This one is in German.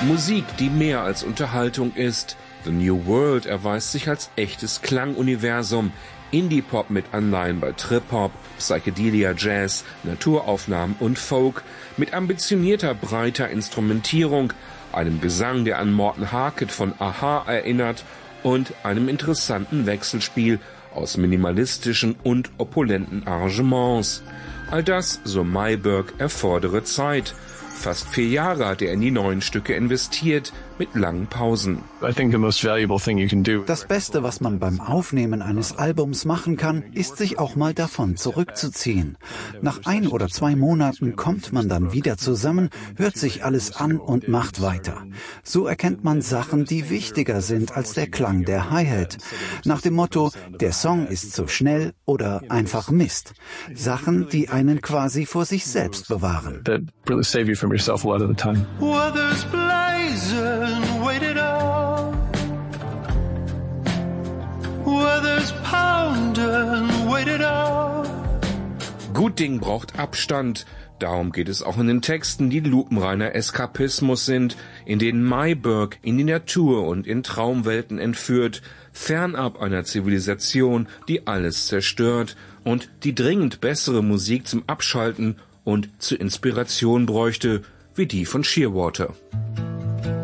Musik, die mehr als Unterhaltung ist. The New World erweist sich als echtes Klanguniversum. Indie-Pop mit Anleihen bei Trip-Hop, Psychedelia Jazz, Naturaufnahmen und Folk, mit ambitionierter, breiter Instrumentierung, einem Gesang, der an Morten Harket von a-ha erinnert und einem interessanten Wechselspiel aus minimalistischen und opulenten Arrangements. All das, so Mayberg, erfordere Zeit. Fast 4 Jahre hat er in die neuen Stücke investiert, mit langen Pausen. Das Beste, was man beim Aufnehmen eines Albums machen kann, ist, sich auch mal davon zurückzuziehen. Nach 1 oder 2 Monaten kommt man dann wieder zusammen, hört sich alles an und macht weiter. So erkennt man Sachen, die wichtiger sind als der Klang der Hi-Hat. Nach dem Motto, der Song ist zu schnell oder einfach Mist. Sachen, die einen quasi vor sich selbst bewahren. Weather's blazing, wait it out. Weather's pounding, wait it out. Gut Ding braucht Abstand. Darum geht es auch in den Texten, die lupenreiner Eskapismus sind, in denen Mayberg in die Natur und in Traumwelten entführt, fernab einer Zivilisation, die alles zerstört und die dringend bessere Musik zum Abschalten und zur Inspiration bräuchte, wie die von Shearwater.